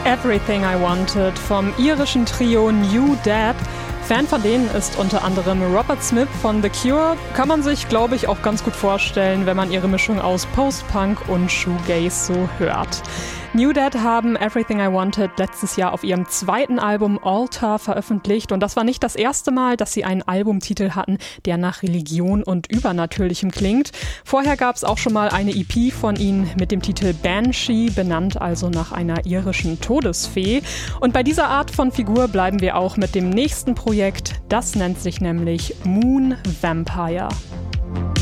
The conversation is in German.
Everything I Wanted vom irischen Trio New Dad. Fan von denen ist unter anderem Robert Smith von The Cure. Kann man sich, glaube ich, auch ganz gut vorstellen, wenn man ihre Mischung aus Post-Punk und Shoegaze so hört. New Dad haben Everything I Wanted letztes Jahr auf ihrem zweiten Album Altar veröffentlicht und das war nicht das erste Mal, dass sie einen Albumtitel hatten, der nach Religion und Übernatürlichem klingt. Vorher gab es auch schon mal eine EP von ihnen mit dem Titel Banshee, benannt also nach einer irischen Todesfee. Und bei dieser Art von Figur bleiben wir auch mit dem nächsten Projekt. Das nennt sich nämlich Moon Vampire.